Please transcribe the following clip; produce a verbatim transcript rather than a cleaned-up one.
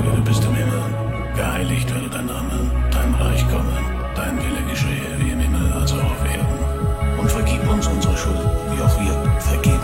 Möge du bist im Himmel, geheiligt werde dein Name.